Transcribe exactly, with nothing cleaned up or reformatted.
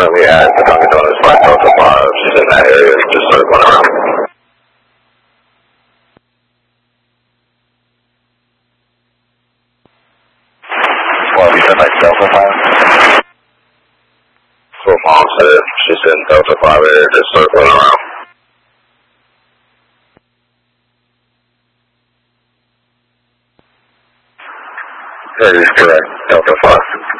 Um, yeah, the Dunkin' Donuts by Delta five. She's in that area, just circling around. Well, you said like Delta five? So mom said she's in Delta five area, just circling around. That is correct, Delta five.